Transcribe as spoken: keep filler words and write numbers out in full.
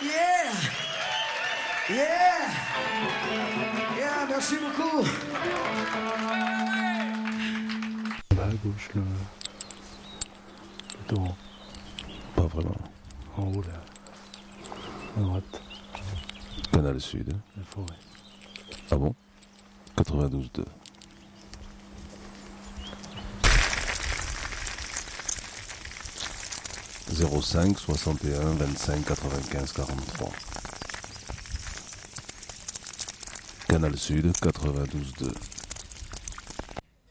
Yeah! Yeah! Yeah, merci beaucoup. Là, à gauche, le, le torrent. Pas vraiment. En haut, là. À droite, Canal Sud. la forêt. Ah bon? quatre-vingt-douze deux. zéro cinq soixante et un vingt-cinq quatre-vingt-quinze quarante-trois. Canal Sud quatre-vingt-douze deux.